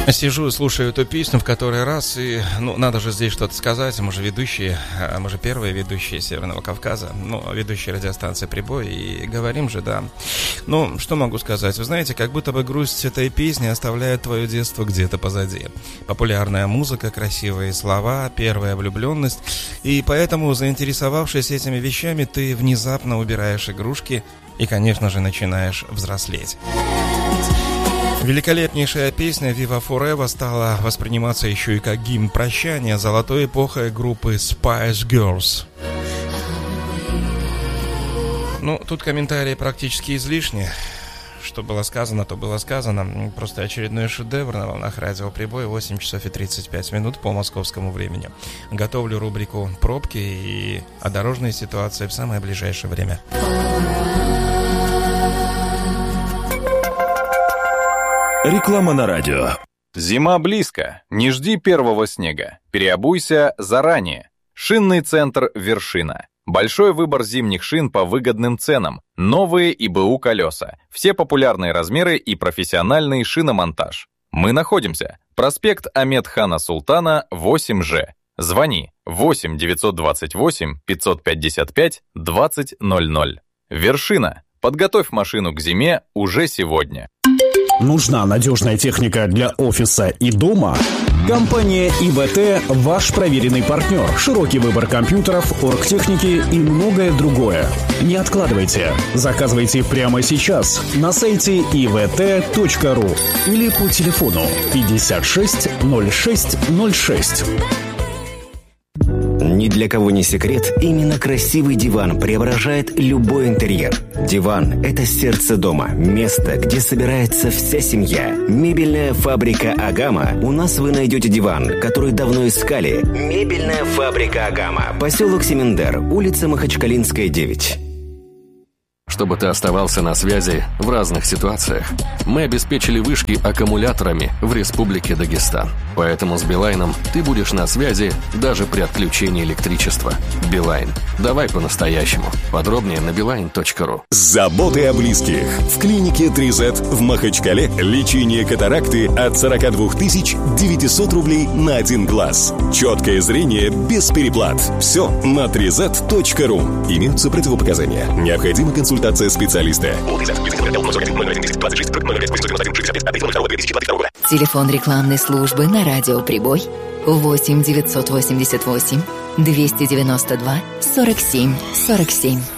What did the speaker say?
Сижу и слушаю эту песню в который раз, и, надо же здесь что-то сказать. Мы же ведущие, мы же первые ведущие Северного Кавказа, ведущие радиостанции «Прибой», и говорим же, да. Что могу сказать? Вы знаете, как будто бы грусть этой песни оставляет твое детство где-то позади. Популярная музыка, красивые слова, первая влюбленность, и поэтому, заинтересовавшись этими вещами, ты внезапно убираешь игрушки и, конечно же, начинаешь взрослеть. Великолепнейшая песня «Viva Forever» стала восприниматься еще и как гимн прощания золотой эпохой группы Spice Girls. Тут комментарии практически излишни. Что было сказано, то было сказано. Просто очередной шедевр на волнах радио «Прибой». 8 часов и 35 минут по московскому времени. Готовлю рубрику «Пробки» и о дорожной ситуации в самое ближайшее время. Реклама на радио. Зима близко. Не жди первого снега. Переобуйся заранее. Шинный центр «Вершина». Большой выбор зимних шин по выгодным ценам. Новые ИБУ колеса. Все популярные размеры и профессиональный шиномонтаж. Мы находимся. Проспект Ахмед-Хана Султана, 8Ж. Звони 8 928 555 2000. «Вершина». Подготовь машину к зиме уже сегодня. Нужна надежная техника для офиса и дома? Компания ИВТ – ваш проверенный партнер. Широкий выбор компьютеров, оргтехники и многое другое. Не откладывайте. Заказывайте прямо сейчас на сайте ivt.ru или по телефону 56 06 06. Ни для кого не секрет, именно красивый диван преображает любой интерьер. Диван – это сердце дома, место, где собирается вся семья. Мебельная фабрика «Агама». У нас вы найдете диван, который давно искали. Мебельная фабрика «Агама». Поселок Семендер, улица Махачкалинская, 9. Чтобы ты оставался на связи в разных ситуациях, мы обеспечили вышки аккумуляторами в Республике Дагестан. Поэтому с Билайном ты будешь на связи даже при отключении электричества. Билайн. Давай по-настоящему. Подробнее на билайн.ру. Заботы о близких. В клинике 3Z в Махачкале лечение катаракты от 42 900 рублей на один глаз. Четкое зрение без переплат. Все на 3z.ru. Имеются противопоказания. Необходима консультация специалиста. Телефон рекламной службы на радио «Прибой» 8 988 292 47 47.